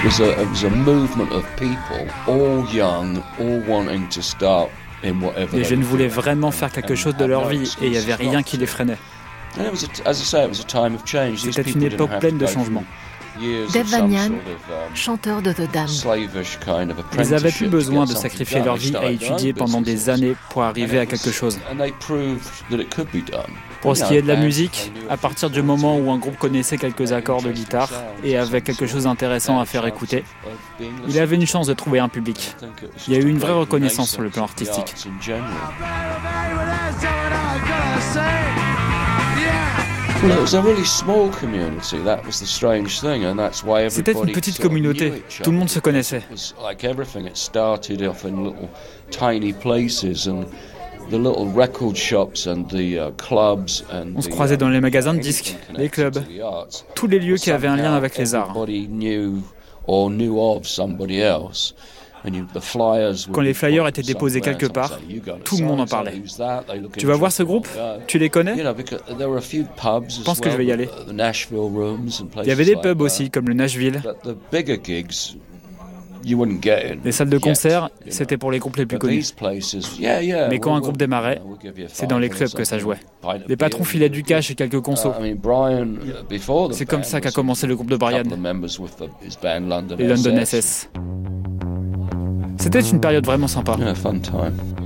It was a movement of people, all young, all wanting to start in whatever. Les jeunes voulaient vraiment faire quelque chose de leur vie et il n'y avait rien qui les freinait. C'était une époque pleine de changements. Dave Vanian, chanteur de The Damned. Ils avaient plus besoin de sacrifier leur vie à étudier pendant des années pour arriver à quelque chose. Pour ce qui est de la musique, à partir du moment où un groupe connaissait quelques accords de guitare et avait quelque chose d'intéressant à faire écouter, il avait une chance de trouver un public. Il y a eu une vraie reconnaissance sur le plan artistique. C'était une petite communauté, tout le monde se connaissait. On se croisait dans les magasins de disques, les clubs, tous les lieux qui avaient un lien avec les arts. Quand les flyers étaient déposés quelque part, tout le monde en parlait. Tu vas voir ce groupe ? Tu les connais ? Je pense que je vais y aller. Il y avait des pubs aussi, comme le Nashville. Les salles de concert, c'était pour les groupes les plus connus. Mais quand un groupe démarrait, c'est dans les clubs que ça jouait. Les patrons filaient du cash et quelques consos. C'est comme ça qu'a commencé le groupe de Brian, les London SS. C'était une période vraiment sympa.